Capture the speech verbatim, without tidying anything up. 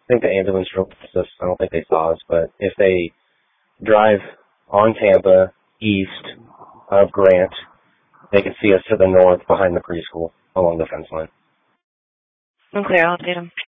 think the ambulance drove past us. I don't think they saw us, but if they drive on Tampa east of Grant, they can see us to the north behind the preschool along the fence line. Okay, I'll update them.